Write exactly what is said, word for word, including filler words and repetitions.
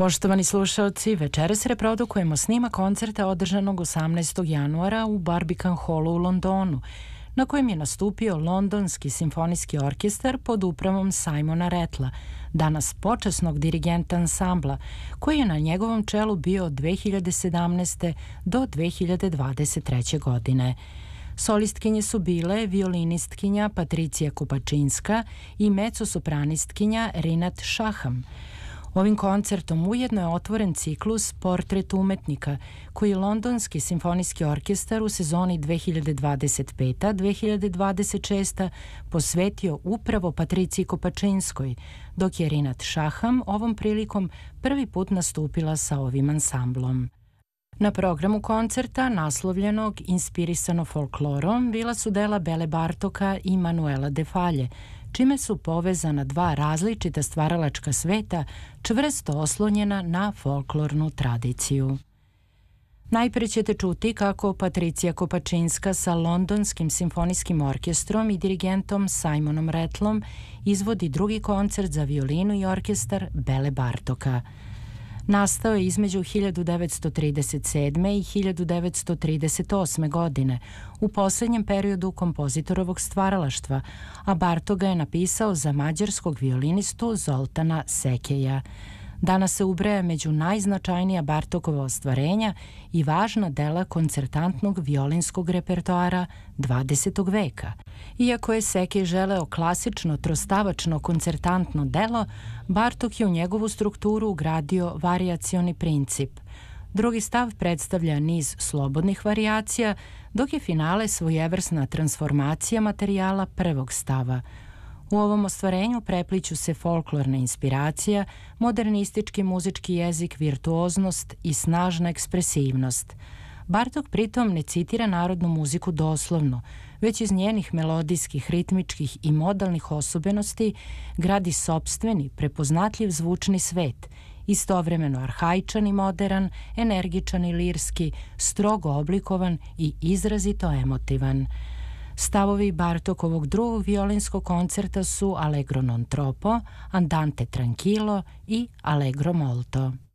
Poštovani slušaoci, večeras reprodukujemo snimak koncerta održanog osamnaestog januara u Barbican Hallu u Londonu, na kojem je nastupio Londonski simfonijski orkestar pod upravom Simona Rattla, danas počasnog dirigenta ansambla, koji je na njegovom čelu bio od dve hiljade sedamnaeste. do dve hiljade dvadeset treće. godine. Solistkinje su bile violinistkinja Patricija Kopačinska i mecosopranistkinja Rinat Šaham. Ovim koncertom ujedno je otvoren ciklus Portret umetnika, koji je Londonski simfonijski orkestar u sezoni dve hiljade dvadeset peta. do dve hiljade dvadeset šeste. posvetio upravo Patriciji Kopačinskoj, dok je Rinat Šaham ovom prilikom prvi put nastupila sa ovim ansamblom. Na programu koncerta, naslovljenog Inspirisano folklorom, bila su dela Bele Bartoka i Manuela de Falje, čime su povezana dva različita stvaralačka sveta, čvrsto oslonjena na folklornu tradiciju. Najpre ćete čuti kako Patricija Kopačinska sa Londonskim simfonijskim orkestrom i dirigentom Simonom Rattlom izvodi drugi koncert za violinu i orkestar Bele Bartoka. Nastao je između hiljadu devetsto trideset sedme. i hiljadu devetsto trideset osme. godine, u poslednjem periodu kompozitorovog stvaralaštva, a Bartok ga je napisao za mađarskog violinistu Zoltana Sekeja. Danas se ubraja među najznačajnija Bartokova ostvarenja i važna dela koncertantnog violinskog repertoara dvadesetog veka. Iako je Sekej želeo klasično trostavačno koncertantno delo, Bartok je u njegovu strukturu ugradio varijacioni princip. Drugi stav predstavlja niz slobodnih varijacija, dok je finale svojevrsna transformacija materijala prvog stava. U ovom ostvarenju prepliću se folklorna inspiracija, modernistički muzički jezik, virtuoznost i snažna ekspresivnost. Bartok pritom ne citira narodnu muziku doslovno, već iz njenih melodijskih, ritmičkih i modalnih osobenosti gradi sopstveni, prepoznatljiv zvučni svet, istovremeno arhaičan i modern, energičan i lirski, strogo oblikovan i izrazito emotivan. Stavovi Bartokovog drugog violinskog koncerta su Allegro non troppo, Andante tranquillo i Allegro molto.